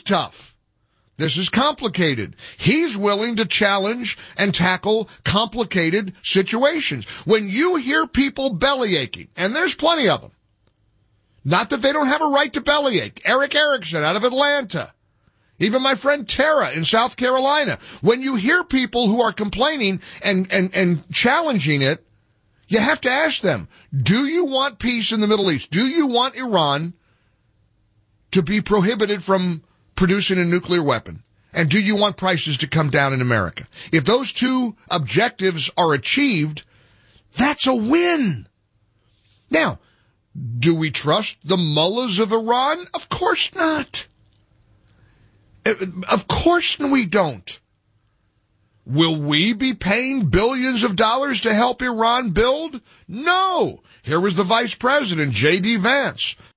tough. This is complicated. He's willing to challenge and tackle complicated situations. When you hear people bellyaching, and there's plenty of them, not that they don't have a right to bellyache. Eric Erickson out of Atlanta. Even my friend Tara in South Carolina. When you hear people who are complaining and challenging it, you have to ask them, do you want peace in the Middle East? Do you want Iran to be prohibited from producing a nuclear weapon? And do you want prices to come down in America? If those two objectives are achieved, that's a win. Now, do we trust the mullahs of Iran? Of course not. Of course we don't. Will we be paying billions of dollars to help Iran build? No. Here was the Vice President, J.D. Vance,